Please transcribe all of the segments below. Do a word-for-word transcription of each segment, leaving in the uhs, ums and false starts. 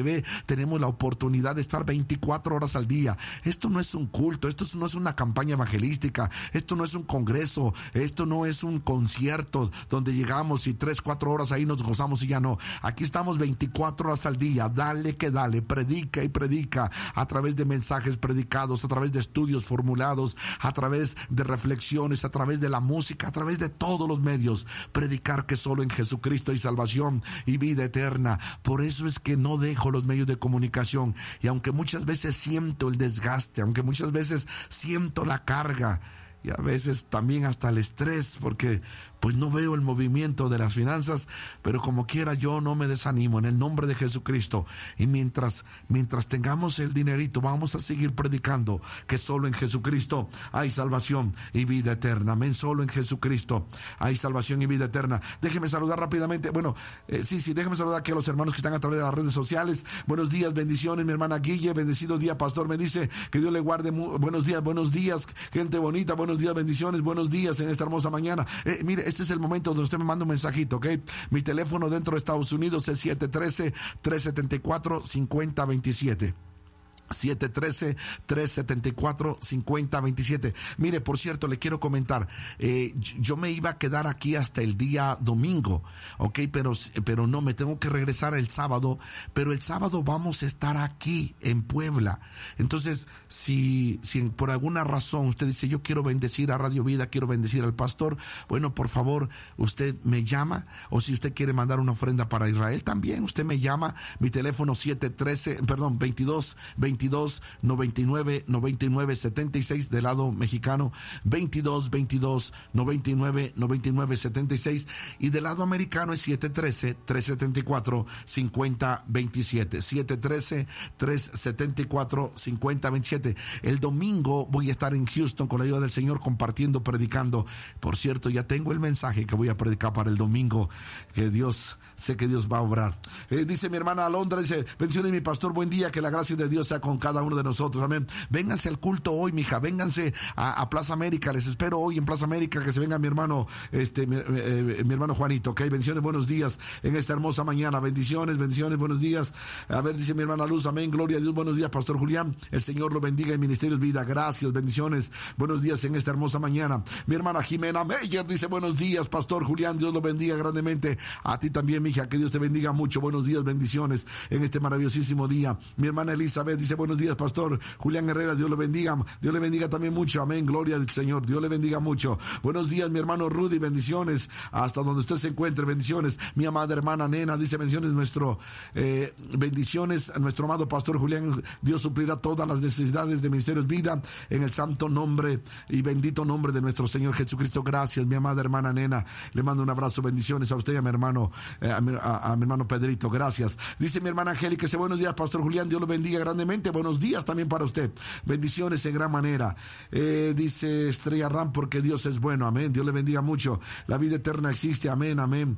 T V tenemos la oportunidad de estar veinticuatro horas al día. Esto no es un culto, esto no es una campaña evangelística, esto no es un congreso, esto no es un concierto donde llegamos y tres, cuatro horas ahí nos gozamos y ya no. Aquí estamos veinticuatro horas al día, dale que dale, predica y predica a través de mensajes predicados, a través de estudios formulados, a través de reflexiones, a través de la música, a través de todos los medios. Predicar que solo en Jesucristo hay salvación y vida eterna. Por eso es que no dejo los medios de comunicación, y aunque muchas veces siento el desgaste, aunque muchas veces siento la carga y a veces también hasta el estrés, porque pues no veo el movimiento de las finanzas, pero como quiera yo no me desanimo en el nombre de Jesucristo. Y mientras, mientras tengamos el dinerito, vamos a seguir predicando que solo en Jesucristo hay salvación y vida eterna. Amén, solo en Jesucristo hay salvación y vida eterna. Déjeme saludar rápidamente, bueno, eh, sí, sí, déjeme saludar aquí a los hermanos que están a través de las redes sociales. Buenos días, bendiciones, mi hermana Guille, bendecido día, pastor, me dice que Dios le guarde. Mu- buenos días, bueunos días, gente bonita, buenos días, bendiciones, buenos días en esta hermosa mañana. Eh, mire, este es el momento donde usted me manda un mensajito, ¿ok? Mi teléfono dentro de Estados Unidos es siete uno tres, tres siete cuatro, cinco cero dos siete. siete uno tres, tres siete cuatro, cinco cero dos siete. Mire, por cierto, le quiero comentar, eh, yo me iba a quedar aquí hasta el día domingo, ok, pero, pero no, me tengo que regresar el sábado, pero el sábado vamos a estar aquí en Puebla. Entonces, si, si por alguna razón usted dice, yo quiero bendecir a Radio Vida, quiero bendecir al pastor, bueno, por favor, usted me llama, o si usted quiere mandar una ofrenda para Israel, también usted me llama, mi teléfono siete uno tres, perdón, veintidós, veintidós, noventa y nueve, noventa y nueve, setenta y seis del lado mexicano, veintidós, veintidós, noventa y nueve, noventa y nueve, setenta y seis, y del lado americano es siete uno tres, tres siete cuatro, cinco cero dos siete, siete uno tres, tres siete cuatro, cinco cero dos siete. El domingo voy a estar en Houston con la ayuda del Señor compartiendo, predicando. Por cierto, ya tengo el mensaje que voy a predicar para el domingo, que Dios, sé que Dios va a obrar. Eh, dice mi hermana Alondra, dice, bendiciones mi pastor, buen día, que la gracia de Dios sea con cada uno de nosotros, amén. Vénganse al culto hoy, mija, vénganse a, a Plaza América, les espero hoy en Plaza América, que se venga mi hermano, este, mi, eh, mi hermano Juanito, ok, bendiciones, buenos días en esta hermosa mañana, bendiciones, bendiciones, buenos días. A ver, dice mi hermana Luz, amén, gloria a Dios, buenos días, pastor Julián, el Señor lo bendiga en Ministerios Vida, gracias, bendiciones, buenos días en esta hermosa mañana. Mi hermana Jimena Meyer dice, buenos días, pastor Julián, Dios lo bendiga grandemente, a ti también, mija, que Dios te bendiga mucho, buenos días, bendiciones en este maravillosísimo día. Mi hermana Elizabeth dice, buenos días, pastor Julián Herrera, Dios lo bendiga, Dios le bendiga también mucho, amén, gloria al Señor, Dios le bendiga mucho. Buenos días, mi hermano Rudy, bendiciones, hasta donde usted se encuentre, bendiciones. Mi amada hermana Nena dice, bendiciones, nuestro, eh, bendiciones a nuestro amado pastor Julián, Dios suplirá todas las necesidades de Ministerios Vida, en el santo nombre y bendito nombre de nuestro Señor Jesucristo. Gracias, mi amada hermana Nena, le mando un abrazo, bendiciones a usted y a mi hermano, eh, a, mi, a, a mi hermano Pedrito, gracias. Dice mi hermana Angélica, dice, buenos días, pastor Julián, Dios lo bendiga grandemente, buenos días también para usted, bendiciones en gran manera. Eh, dice Estrella Ram, porque Dios es bueno, amén, Dios le bendiga mucho, la vida eterna existe, amén, amén.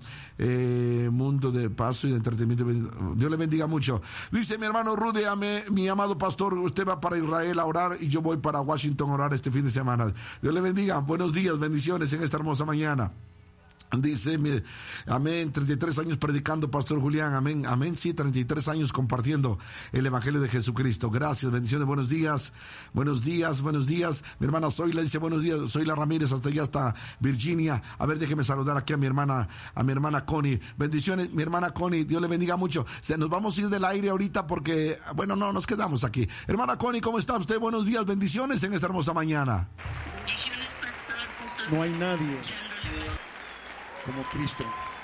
Eh, mundo de paso y de entretenimiento, Dios le bendiga mucho. Dice mi hermano Rudy, amén, mi amado pastor, usted va para Israel a orar y yo voy para Washington a orar este fin de semana. Dios le bendiga, buenos días, bendiciones en esta hermosa mañana. Dice, amén, treinta y tres años predicando, pastor Julián, amén, amén, sí, treinta y tres años compartiendo el evangelio de Jesucristo. Gracias, bendiciones, buenos días, buenos días, buenos días. Mi hermana Zoila dice, buenos días, Zoila Ramírez, hasta allá, hasta Virginia. A ver, déjeme saludar aquí a mi hermana, a mi hermana Connie. Bendiciones, mi hermana Connie, Dios le bendiga mucho. Se nos vamos a ir del aire ahorita porque, bueno, no, nos quedamos aquí. Hermana Connie, ¿cómo está usted? Buenos días, bendiciones en esta hermosa mañana. No hay nadie como Cristo.